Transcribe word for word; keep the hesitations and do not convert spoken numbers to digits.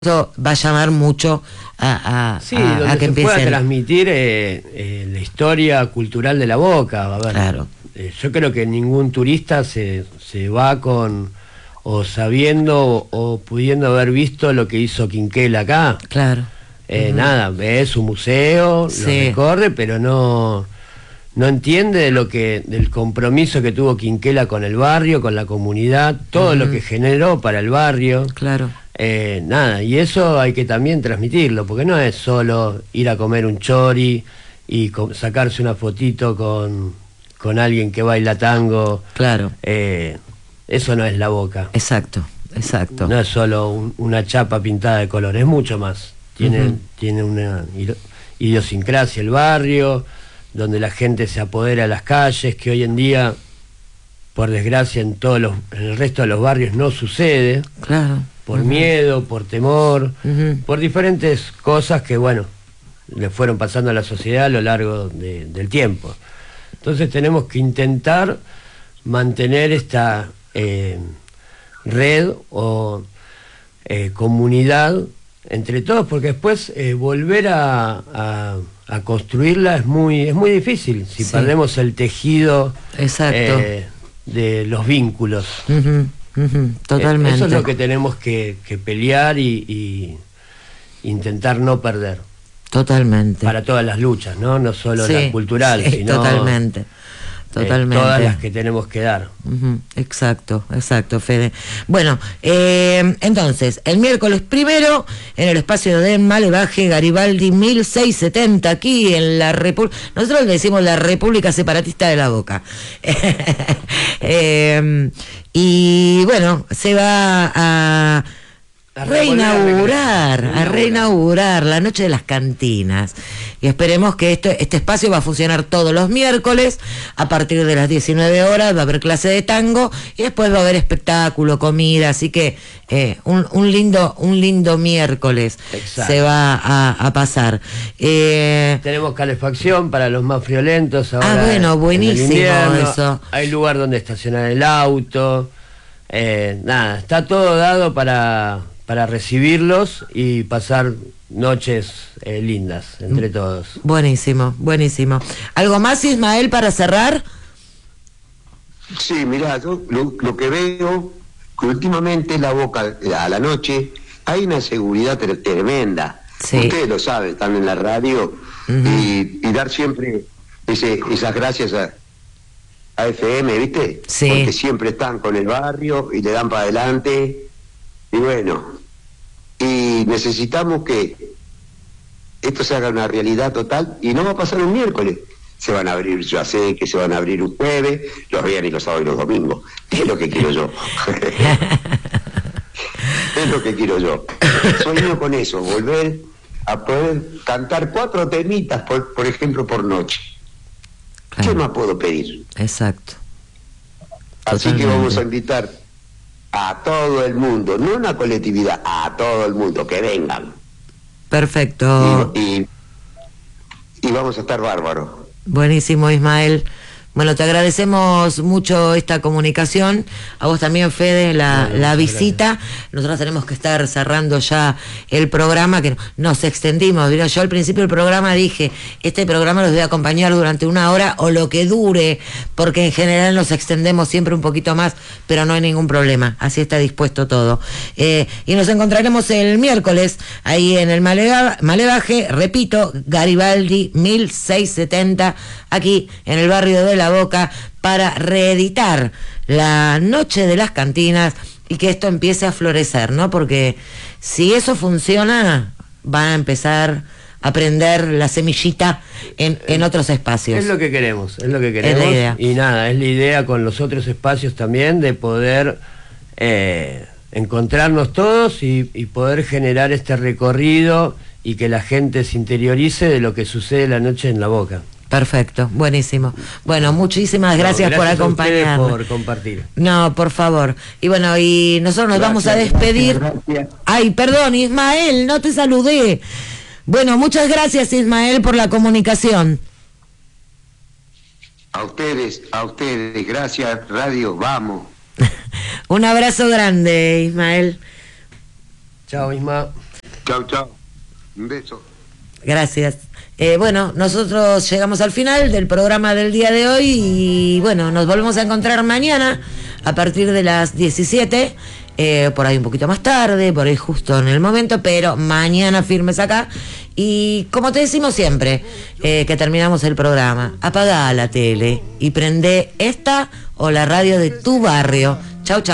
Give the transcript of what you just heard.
Eso va a llamar mucho a, a, sí, a, donde a que se empiecen. pueda transmitir eh, eh, la historia cultural de la Boca. A ver, Claro. eh, yo creo que ningún turista se, se va con o sabiendo o, o pudiendo haber visto lo que hizo Quinquela acá. Claro. Eh, Uh-huh. Nada, ve su museo, Sí. lo recorre, pero no, no entiende de lo que, del compromiso que tuvo Quinquela con el barrio, con la comunidad, todo Uh-huh. lo que generó para el barrio. Claro. Eh, nada, y eso hay que también transmitirlo, porque no es solo ir a comer un chori y co- sacarse una fotito con, con alguien que baila tango. Claro. Eh, eso no es la Boca. Exacto, exacto. No es solo un- una chapa pintada de color, es mucho más. Tiene, Uh-huh. tiene una iro- idiosincrasia el barrio, donde la gente se apodera de las calles, que hoy en día, por desgracia, en todos los, en el resto de los barrios no sucede. Claro. Por Uh-huh. miedo, por temor, Uh-huh. por diferentes cosas que, bueno, le fueron pasando a la sociedad a lo largo de- del tiempo. Entonces tenemos que intentar mantener esta eh, red o eh, comunidad entre todos, porque después eh, volver a, a- a construirla es muy, es muy difícil si Sí. perdemos el tejido Exacto. eh, de los vínculos. Uh-huh. Uh-huh. Totalmente. Eso es lo que tenemos que, que pelear y, y intentar no perder. Totalmente. Para todas las luchas, ¿no? No solo Sí, la cultural, sí, sino totalmente. Totalmente. eh, todas las que tenemos que dar. Uh-huh. Exacto, exacto, Fede. Bueno, eh, entonces, el miércoles primero, en el espacio de Malevaje, Garibaldi mil seiscientos setenta, aquí en la República, nosotros le decimos la República Separatista de la Boca. eh, y bueno, se va a A reinaugurar, revolver, a reinaugurar la noche de las cantinas. Y esperemos que esto, este espacio va a funcionar todos los miércoles, a partir de las diecinueve horas va a haber clase de tango y después va a haber espectáculo, comida, así que eh, un, un lindo, un lindo miércoles. Exacto. Se va a, a pasar. Eh, Tenemos calefacción para los más friolentos ahora. Ah, bueno, en el buenísimo invierno. eso. Hay lugar donde estacionar el auto. Eh, nada, está todo dado para, para recibirlos y pasar noches eh, lindas entre todos. buenísimo, buenísimo. ¿Algo más, Ismael, para cerrar? Sí, mirá, yo lo, lo que veo, que últimamente la Boca, a la noche, hay una seguridad tre- tremenda. Sí. Ustedes lo saben, están en la radio, Ujú. y, y dar siempre ese, esas gracias a, a F M, ¿viste? Sí. Porque siempre están con el barrio y le dan para adelante. Y bueno, y necesitamos que esto se haga una realidad total, y no va a pasar un miércoles. Se van a abrir, ya sé que se van a abrir un jueves, los viernes, los sábados y los domingos. Es lo que quiero yo. Es lo que quiero yo. Sueño con eso, volver a poder cantar cuatro temitas, por, por ejemplo, por noche. ¿Qué Claro. más puedo pedir? Exacto. Así que Totalmente. vamos a invitar a todo el mundo, no una colectividad, a todo el mundo, que vengan. Perfecto. Y, y, y vamos a estar bárbaros. Buenísimo, Ismael. Bueno, te agradecemos mucho esta comunicación. A vos también, Fede, la, Bueno, la muchas visita. Nosotros tenemos que estar cerrando ya el programa, que nos extendimos. ¿Vieron? Yo al principio del programa dije, este programa los voy a acompañar durante una hora o lo que dure, porque en general nos extendemos siempre un poquito más, pero no hay ningún problema. Así está dispuesto todo. Eh, y nos encontraremos el miércoles ahí en el Malega- Malevaje, repito, Garibaldi mil seiscientos setenta, aquí en el barrio de La Boca, para reeditar la noche de las cantinas y que esto empiece a florecer, ¿no? Porque si eso funciona, van a empezar a prender la semillita en, en otros espacios. Es lo que queremos, es lo que Es la queremos. idea. Y nada, es la idea con los otros espacios también de poder eh, encontrarnos todos y, y poder generar este recorrido y que la gente se interiorice de lo que sucede la noche en La Boca. Perfecto, buenísimo. Bueno, muchísimas No, gracias, por a ustedes acompañarnos. por compartir. No, por favor. Y bueno, y nosotros nos vamos a Gracias, despedir. gracias, gracias. Ay, perdón, Ismael, no te saludé. Bueno, muchas gracias, Ismael, por la comunicación. A ustedes, a ustedes, gracias, radio, vamos. Un abrazo grande, Ismael. Chao, Isma. Chau, chau. Un beso. Gracias. Eh, bueno, nosotros llegamos al final del programa del día de hoy y bueno, nos volvemos a encontrar mañana a partir de las diecisiete, eh, por ahí un poquito más tarde, por ahí justo en el momento, pero mañana firmes acá. Y como te decimos siempre, eh, que terminamos el programa, apagá la tele y prende esta o la radio de tu barrio. Chau, chau.